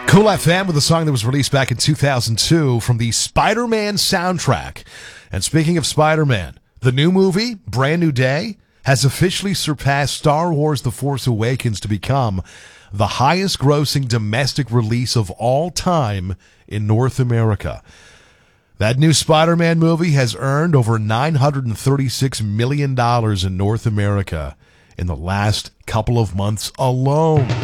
Cool FM with a song that was released back in 2002 from the Spider-Man soundtrack. And speaking of Spider-Man, the new movie, Brand New Day, has officially surpassed Star Wars The Force Awakens to become the highest grossing domestic release of all time in North America. That new Spider-Man movie has earned over $936 million in North America in the last couple of months alone.